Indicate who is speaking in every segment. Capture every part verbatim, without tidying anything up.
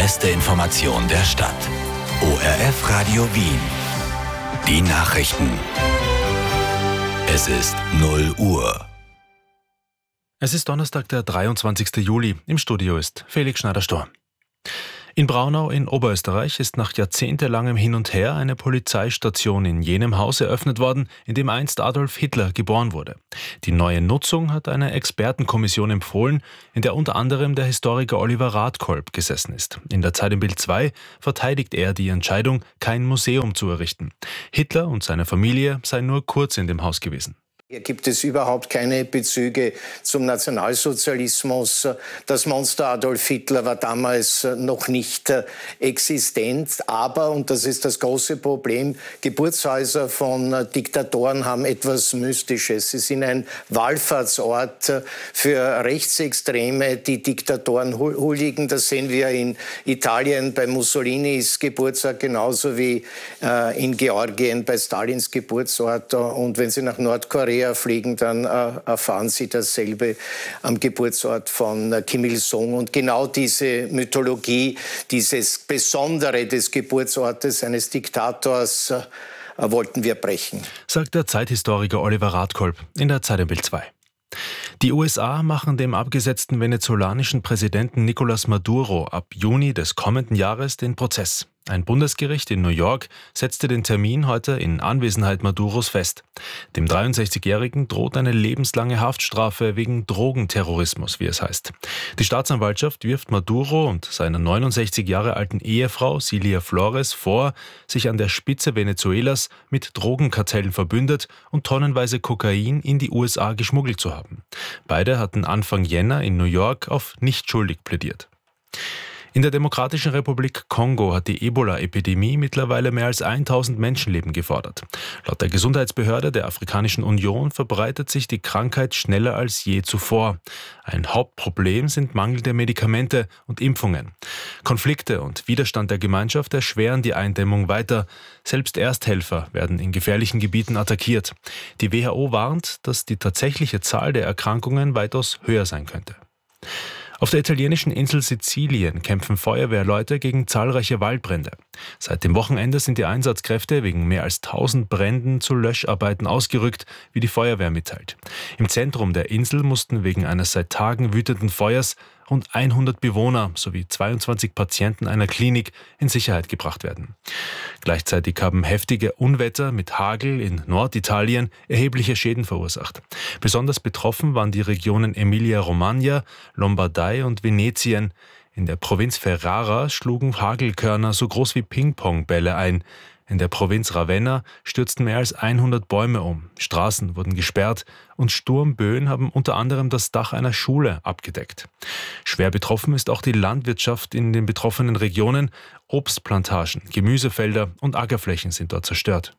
Speaker 1: beste Information der Stadt. O R F Radio Wien. Die Nachrichten. Es ist null Uhr.
Speaker 2: Es ist Donnerstag, der dreiundzwanzigster Juli. Im Studio ist Felix Schneider-Storr. In Braunau in Oberösterreich ist nach jahrzehntelangem Hin und Her eine Polizeistation in jenem Haus eröffnet worden, in dem einst Adolf Hitler geboren wurde. Die neue Nutzung hat eine Expertenkommission empfohlen, in der unter anderem der Historiker Oliver Radkolb gesessen ist. In der Zeit im Bild zwei verteidigt er die Entscheidung, kein Museum zu errichten. Hitler und seine Familie seien nur kurz in dem Haus gewesen.
Speaker 3: Hier gibt es überhaupt keine Bezüge zum Nationalsozialismus. Das Monster Adolf Hitler war damals noch nicht existent. Aber, und das ist das große Problem, Geburtshäuser von Diktatoren haben etwas Mystisches. Sie sind ein Wallfahrtsort für Rechtsextreme, die Diktatoren huldigen. Das sehen wir in Italien bei Mussolinis Geburtsort, genauso wie in Georgien bei Stalins Geburtsort. Und wenn Sie nach Nordkorea fliegen, dann äh, erfahren Sie dasselbe am Geburtsort von äh, Kim Il-sung. Und genau diese Mythologie, dieses Besondere des Geburtsortes eines Diktators äh, wollten wir brechen.
Speaker 2: Sagt der Zeithistoriker Oliver Radkolb in der Zeit im Bild zwei. Die U S A machen dem abgesetzten venezolanischen Präsidenten Nicolás Maduro ab Juni des kommenden Jahres den Prozess. Ein Bundesgericht in New York setzte den Termin heute in Anwesenheit Maduros fest. Dem dreiundsechzigjährigen droht eine lebenslange Haftstrafe wegen Drogenterrorismus, wie es heißt. Die Staatsanwaltschaft wirft Maduro und seiner neunundsechzig Jahre alten Ehefrau Cilia Flores vor, sich an der Spitze Venezuelas mit Drogenkartellen verbündet und tonnenweise Kokain in die U S A geschmuggelt zu haben. Beide hatten Anfang Jänner in New York auf nicht schuldig plädiert. In der Demokratischen Republik Kongo hat die Ebola-Epidemie mittlerweile mehr als tausend Menschenleben gefordert. Laut der Gesundheitsbehörde der Afrikanischen Union verbreitet sich die Krankheit schneller als je zuvor. Ein Hauptproblem sind mangelnde Medikamente und Impfungen. Konflikte und Widerstand der Gemeinschaft erschweren die Eindämmung weiter. Selbst Ersthelfer werden in gefährlichen Gebieten attackiert. Die W H O warnt, dass die tatsächliche Zahl der Erkrankungen weitaus höher sein könnte. Auf der italienischen Insel Sizilien kämpfen Feuerwehrleute gegen zahlreiche Waldbrände. Seit dem Wochenende sind die Einsatzkräfte wegen mehr als tausend Bränden zu Löscharbeiten ausgerückt, wie die Feuerwehr mitteilt. Im Zentrum der Insel mussten wegen eines seit Tagen wütenden Feuers rund hundert Bewohner sowie zweiundzwanzig Patienten einer Klinik in Sicherheit gebracht werden. Gleichzeitig haben heftige Unwetter mit Hagel in Norditalien erhebliche Schäden verursacht. Besonders betroffen waren die Regionen Emilia-Romagna, Lombardei und Venetien. In der Provinz Ferrara schlugen Hagelkörner so groß wie Ping-Pong-Bälle ein. In der Provinz Ravenna stürzten mehr als hundert Bäume um, Straßen wurden gesperrt und Sturmböen haben unter anderem das Dach einer Schule abgedeckt. Schwer betroffen ist auch die Landwirtschaft in den betroffenen Regionen. Obstplantagen, Gemüsefelder und Ackerflächen sind dort zerstört.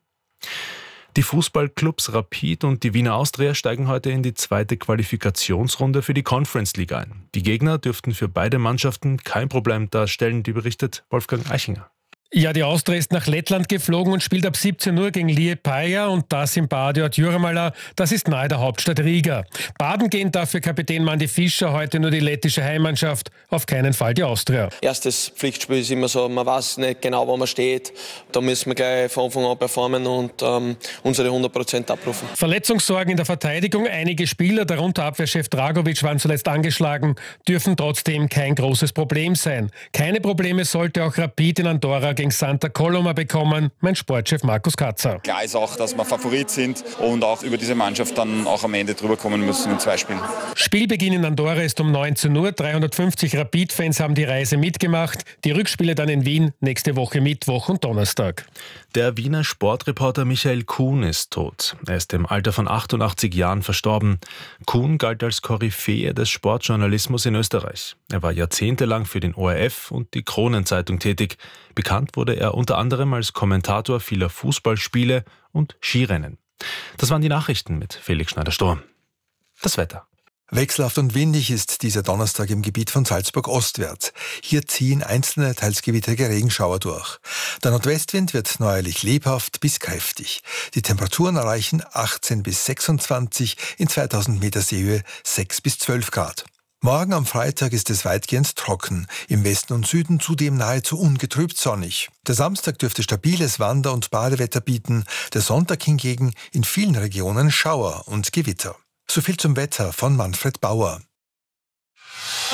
Speaker 2: Die Fußballclubs Rapid und die Wiener Austria steigen heute in die zweite Qualifikationsrunde für die Conference League ein. Die Gegner dürften für beide Mannschaften kein Problem darstellen, die berichtet Wolfgang Eichinger.
Speaker 4: Ja, die Austria ist nach Lettland geflogen und spielt ab siebzehn Uhr gegen Liepaja und das im Badiort Jurmala, das ist nahe der Hauptstadt Riga. Baden gehen darf für Kapitän Mandy Fischer heute nur die lettische Heimmannschaft, auf keinen Fall die Austria.
Speaker 5: Erstes Pflichtspiel ist immer so, man weiß nicht genau, wo man steht. Da müssen wir gleich von Anfang an performen und ähm, unsere hundert Prozent abrufen.
Speaker 4: Verletzungssorgen in der Verteidigung, einige Spieler, darunter Abwehrchef Dragovic, waren zuletzt angeschlagen, dürfen trotzdem kein großes Problem sein. Keine Probleme sollte auch Rapid in Andorra gegen Santa Coloma bekommen, mein Sportchef Markus Katzer.
Speaker 6: Klar ist auch, dass wir Favorit sind und auch über diese Mannschaft dann auch am Ende drüber kommen müssen in zwei Spielen.
Speaker 4: Spielbeginn in Andorra ist um neunzehn Uhr. dreihundertfünfzig Rapid-Fans haben die Reise mitgemacht. Die Rückspiele dann in Wien nächste Woche Mittwoch und Donnerstag.
Speaker 2: Der Wiener Sportreporter Michael Kuhn ist tot. Er ist im Alter von achtundachtzig Jahren verstorben. Kuhn galt als Koryphäe des Sportjournalismus in Österreich. Er war jahrzehntelang für den O R F und die Kronenzeitung tätig. Bekannt wurde er unter anderem als Kommentator vieler Fußballspiele und Skirennen. Das waren die Nachrichten mit Felix Schneider-Storr. Das Wetter.
Speaker 7: Wechselhaft und windig ist dieser Donnerstag im Gebiet von Salzburg ostwärts. Hier ziehen einzelne, teils gewittrige Regenschauer durch. Der Nordwestwind wird neuerlich lebhaft bis kräftig. Die Temperaturen erreichen achtzehn bis sechsundzwanzig, in zweitausend Meter Seehöhe sechs bis zwölf Grad. Morgen am Freitag ist es weitgehend trocken, im Westen und Süden zudem nahezu ungetrübt sonnig. Der Samstag dürfte stabiles Wander- und Badewetter bieten, der Sonntag hingegen in vielen Regionen Schauer und Gewitter. So viel zum Wetter von Manfred Bauer.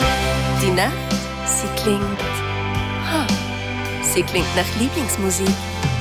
Speaker 8: Die Nacht, sie klingt... Ha, sie klingt nach Lieblingsmusik.